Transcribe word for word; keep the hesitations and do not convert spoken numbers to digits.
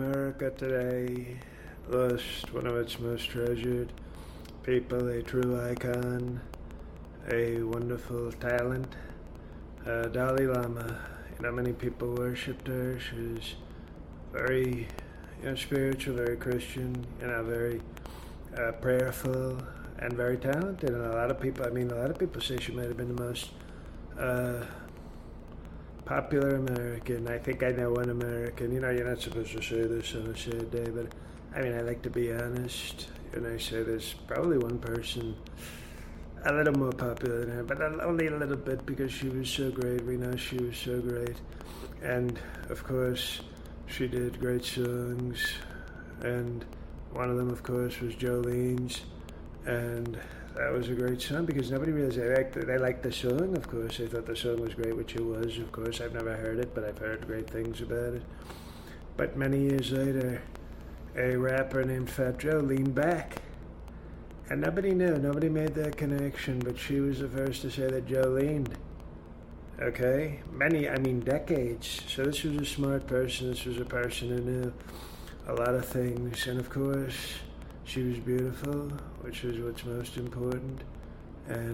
America today lost one of its most treasured people, a true icon, a wonderful talent, uh, Dalai Lama. You know, many people worshipped her. She was very, you know, spiritual, very Christian, you know, very uh, prayerful, and very talented. And a lot of people, I mean, a lot of people say she might have been the most uh, popular American. I think I know one American. You know, you're not supposed to say this on a sad day, but I mean, I like to be honest. And I say there's probably one person a little more popular than her, but only a little bit because she was so great. We know she was so great. And of course, she did great songs. And one of them, of course, was Jolene's. And that was a great song because nobody realized they liked, they liked the song, of course. They thought the song was great, which it was, of course. I've never heard it, but I've heard great things about it. But many years later, a rapper named Fat Joe leaned back. And nobody knew, nobody made that connection, but she was the first to say that Joe leaned. Okay? Many, I mean decades. So this was a smart person. This was a person who knew a lot of things. And of course, she was beautiful, which is what's most important. And